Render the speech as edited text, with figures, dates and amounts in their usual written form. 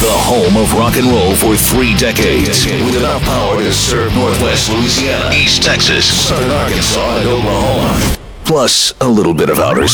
The home of rock and roll for 3 decades. With enough power to serve Northwest Louisiana, East Texas, Southern Arkansas, and Oklahoma. Plus a little bit of outer